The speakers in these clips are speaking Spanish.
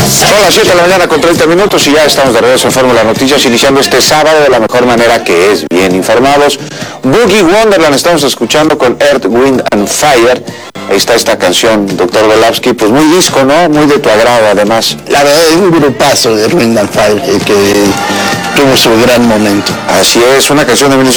Son las 7 de la mañana con 30 minutos y ya estamos de regreso en Fórmula Noticias, iniciando este sábado de la mejor manera, que es bien informados. Boogie Wonderland estamos escuchando con Earth, Wind and Fire. Ahí está esta canción, doctor Golavsky, pues muy disco, ¿no? Muy de tu agrado, además. La verdad es un grupazo de Wind and Fire que tuvo su gran momento. Así es, una canción de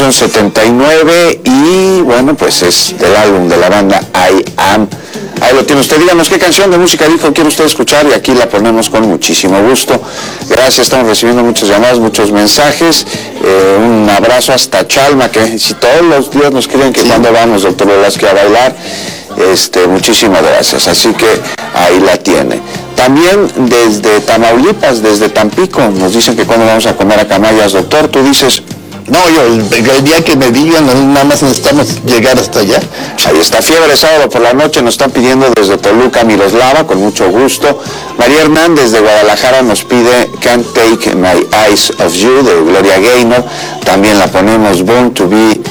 1979 y bueno, pues es del álbum de la banda I Am. Ahí lo tiene usted. Díganos qué canción de música disco quiere usted escuchar y aquí la ponemos con muchísimo gusto. Gracias, estamos recibiendo muchas llamadas, muchos mensajes. Un abrazo hasta Chalma, que si todos los días nos escriben que cuando vamos, doctor Velasquez, a bailar. Muchísimas gracias, así que ahí la tiene. También desde Tamaulipas, desde Tampico, nos dicen que cuando vamos a comer a Camayas, doctor, tú dices... No, yo, el día que me digan, nada más necesitamos llegar hasta allá. Ahí está, Fiebre, sábado por la noche, nos están pidiendo desde Toluca, Miroslava, con mucho gusto. María Hernández de Guadalajara nos pide Can't Take My Eyes Off You, de Gloria Gaynor. También la ponemos Born to Be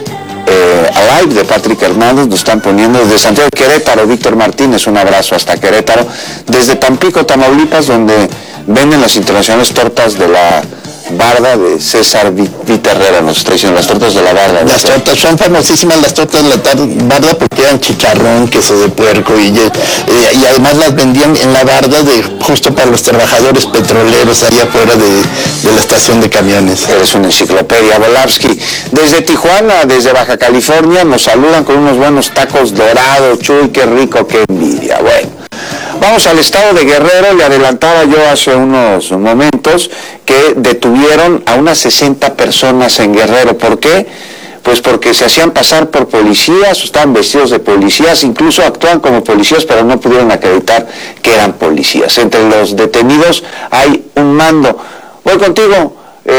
Alive, de Patrick Hernández. Nos están poniendo desde Santiago de Querétaro, Víctor Martínez, un abrazo hasta Querétaro. Desde Tampico, Tamaulipas, donde venden las internacionales tortas de la Barda, de César Viterrera, nos está diciendo, las tortas de la Barda. Las tortas son famosísimas, las tortas de la Barda, porque eran chicharrón, queso de puerco y además las vendían en la Barda justo para los trabajadores petroleros allá afuera de la estación de camiones. Eres una enciclopedia, Volavsky. Desde Tijuana, desde Baja California, nos saludan con unos buenos tacos dorados. Chuy, qué rico, qué envidia. Bueno, vamos al estado de Guerrero. Le adelantaba yo hace unos momentos que detuvieron a unas 60 personas en Guerrero. ¿Por qué? Pues porque se hacían pasar por policías, estaban vestidos de policías, incluso actúan como policías, pero no pudieron acreditar que eran policías. Entre los detenidos hay un mando. Voy contigo,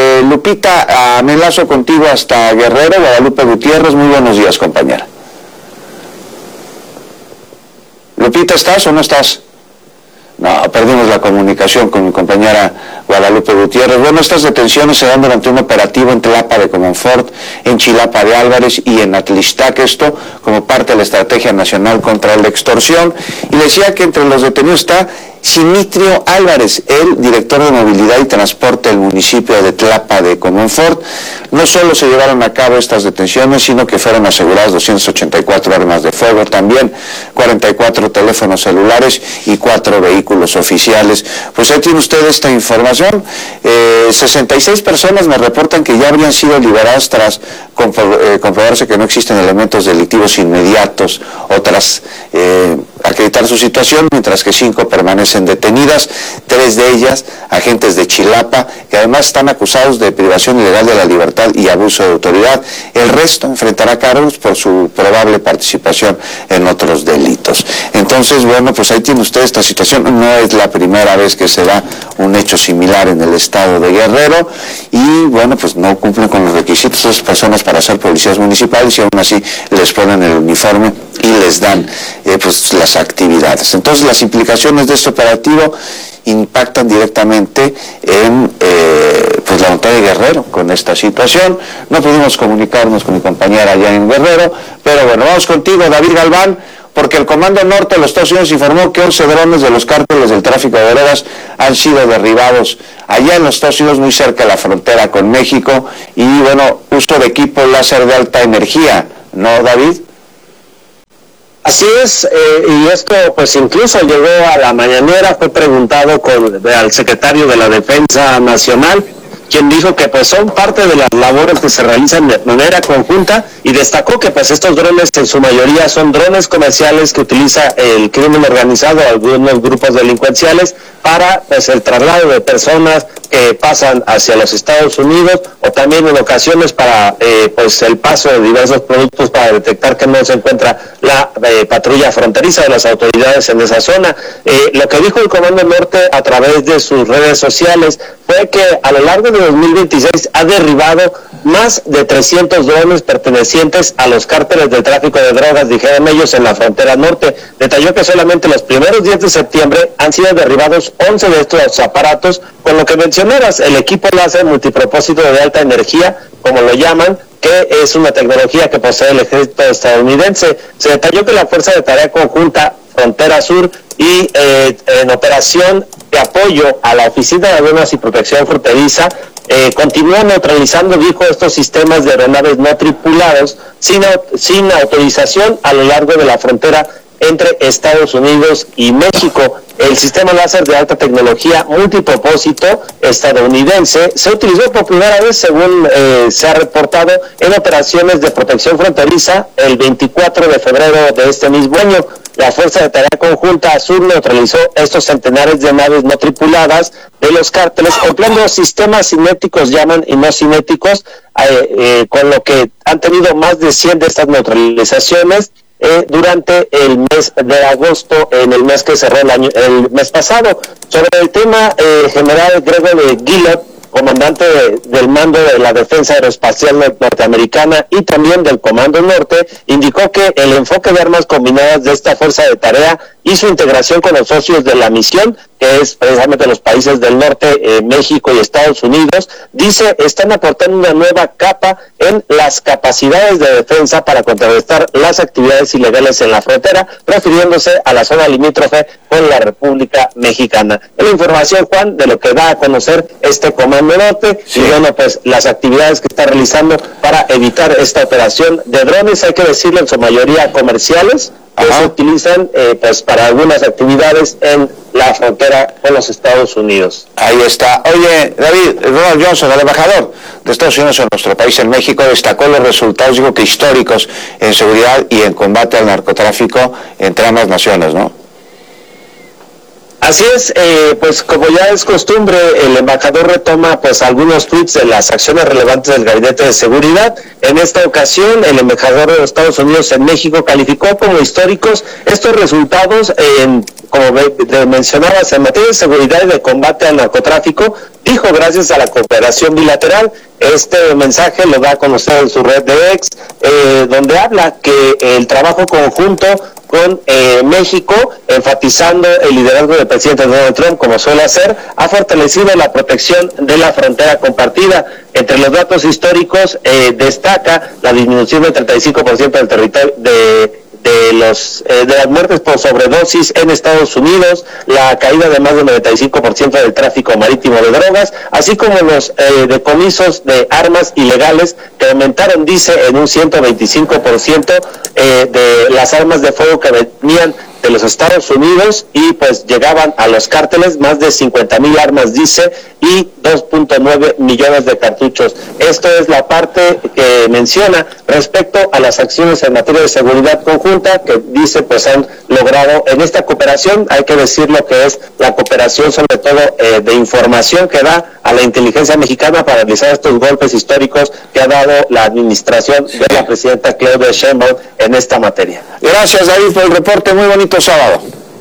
Lupita, me enlazo contigo hasta Guerrero. Guadalupe Gutiérrez, muy buenos días, compañera. Lupita, ¿estás o no estás? No, perdimos la comunicación con mi compañera Guadalupe Gutiérrez. Bueno, estas detenciones se dan durante un operativo en Tlapa de Comonfort, en Chilapa de Álvarez y en Atlistac, esto como parte de la Estrategia Nacional contra la Extorsión. Y decía que entre los detenidos está Simitrio Álvarez, el director de Movilidad y Transporte del municipio de Tlapa de Comonfort. No solo se llevaron a cabo estas detenciones, sino que fueron aseguradas 284 armas de fuego, también 44 teléfonos celulares y 4 vehículos oficiales. Pues ahí tiene usted esta información. 66 personas me reportan que ya habrían sido liberadas tras comprobarse que no existen elementos delictivos inmediatos o tras acreditar su situación, mientras que 5 permanecen detenidas, 3 de ellas agentes de Chilapa, que además están acusados de privación ilegal de la libertad y abuso de autoridad. El resto enfrentará cargos por su probable participación en otros delitos. Entonces, bueno, pues ahí tiene usted esta situación. No es la primera vez que se da un hecho similar en el estado de Guerrero y, bueno, pues no cumplen con los requisitos de esas personas para ser policías municipales y aún así les ponen el uniforme y les dan pues las actividades. Entonces las implicaciones de este operativo impactan directamente en pues la montaña de Guerrero con esta situación. No pudimos comunicarnos con mi compañera allá en Guerrero, pero bueno, vamos contigo, David Galván, porque el Comando Norte de los Estados Unidos informó que 11 drones de los cárteles del tráfico de drogas han sido derribados allá en los Estados Unidos, muy cerca de la frontera con México, y bueno, uso de equipo láser de alta energía, ¿no, David? Así es, y esto pues incluso llegó a la mañanera, fue preguntado al secretario de la Defensa Nacional, quien dijo que pues son parte de las labores que se realizan de manera conjunta y destacó que pues estos drones en su mayoría son drones comerciales que utiliza el crimen organizado, algunos grupos delincuenciales, para pues el traslado de personas que pasan hacia los Estados Unidos o también en ocasiones para pues el paso de diversos productos para detectar que no se encuentra la patrulla fronteriza de las autoridades en esa zona. Lo que dijo el Comando Norte a través de sus redes sociales fue que a lo largo de 2026 ha derribado más de 300 drones pertenecientes a los cárteles del tráfico de drogas, dijeron ellos, en la frontera norte. Detalló que solamente los primeros días de septiembre han sido derribados 11 de estos aparatos, con lo que mencionabas, el equipo láser multipropósito de alta energía, como lo llaman, que es una tecnología que posee el ejército estadounidense. Se detalló que la Fuerza de Tarea Conjunta frontera sur y en operación de apoyo a la Oficina de Aduanas y Protección Fronteriza, continúa neutralizando, dijo, estos sistemas de aeronaves no tripulados sin autorización a lo largo de la frontera entre Estados Unidos y México. El sistema láser de alta tecnología multipropósito estadounidense se utilizó por primera vez, según se ha reportado, en operaciones de protección fronteriza el 24 de febrero de este mismo año. La Fuerza de Tarea Conjunta Azul neutralizó estos centenares de naves no tripuladas de los cárteles, empleando sistemas cinéticos, llaman, y no cinéticos, con lo que han tenido más de 100 de estas neutralizaciones durante el mes de agosto, en el mes que cerró el mes pasado. Sobre el tema, general Gregory Guillot, comandante del mando de la Defensa Aeroespacial Norteamericana y también del Comando Norte, indicó que el enfoque de armas combinadas de esta fuerza de tarea y su integración con los socios de la misión, que es precisamente los países del norte, México y Estados Unidos, dice, están aportando una nueva capa en las capacidades de defensa para contrarrestar las actividades ilegales en la frontera, refiriéndose a la zona limítrofe con la República Mexicana. Es la información, Juan, de lo que da a conocer este Comando Norte, sí. Y bueno, pues las actividades que está realizando para evitar esta operación de drones, hay que decirlo, en su mayoría comerciales, que se utilizan pues para algunas actividades en la frontera con los Estados Unidos. Ahí está. Oye, David, Ronald Johnson, el embajador de Estados Unidos en nuestro país, en México, destacó los resultados, digo que históricos, en seguridad y en combate al narcotráfico entre ambas naciones, ¿no? Así es, pues como ya es costumbre, el embajador retoma pues algunos tweets de las acciones relevantes del Gabinete de Seguridad. En esta ocasión, el embajador de los Estados Unidos en México calificó como históricos estos resultados, como mencionabas, en materia de seguridad y de combate al narcotráfico. Dijo, gracias a la cooperación bilateral. Este mensaje lo da a conocer en su red de X, donde habla que el trabajo conjunto con México, enfatizando el liderazgo del presidente Donald Trump, como suele hacer, ha fortalecido la protección de la frontera compartida. Entre los datos históricos destaca la disminución del 35% del territorio de las muertes por sobredosis en Estados Unidos, la caída de más del 95% del tráfico marítimo de drogas, así como los decomisos de armas ilegales, que aumentaron, dice, en un 125% de las armas de fuego que venían de los Estados Unidos y pues llegaban a los cárteles, más de 50,000 armas, dice, y 2.9 millones de cartuchos. Esto es la parte que menciona respecto a las acciones en materia de seguridad conjunta que dice pues han logrado en esta cooperación. Hay que decir lo que es la cooperación, sobre todo de información que da a la inteligencia mexicana para realizar estos golpes históricos que ha dado la administración de la presidenta Claudia Sheinbaum en esta materia. Gracias, David, por el reporte. Muy bonito sábado.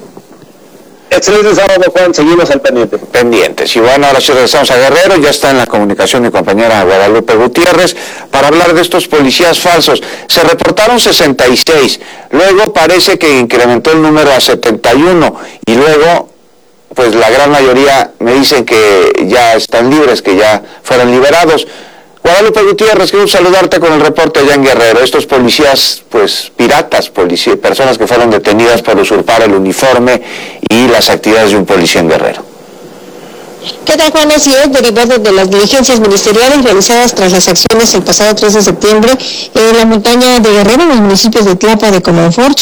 Excelente sábado, Juan. Seguimos al pendiente. Pendientes. Y bueno, ahora sí regresamos a Guerrero. Ya está en la comunicación mi compañera Guadalupe Gutiérrez para hablar de estos policías falsos. Se reportaron 66. Luego parece que incrementó el número a 71. Y luego, pues la gran mayoría me dicen que ya están libres, que ya fueron liberados. Guadalupe Gutiérrez, quiero saludarte con el reporte allá en Guerrero. Estos policías, pues piratas, personas que fueron detenidas por usurpar el uniforme y las actividades de un policía en Guerrero. ¿Qué tal, Juan? Así es, derivado de las diligencias ministeriales realizadas tras las acciones el pasado 3 de septiembre en la montaña de Guerrero, en los municipios de Tlapa de Comonfort,